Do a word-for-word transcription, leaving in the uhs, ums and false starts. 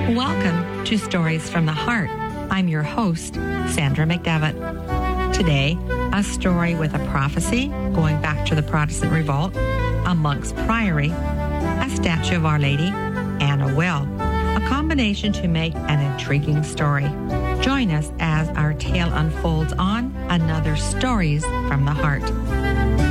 Welcome to Stories from the Heart. I'm your host, Sandra McDevitt. Today, a story with a prophecy going back to the Protestant Revolt, a monk's priory, a statue of Our Lady, and a well. A combination to make an intriguing story. Join us as our tale unfolds on another Stories from the Heart.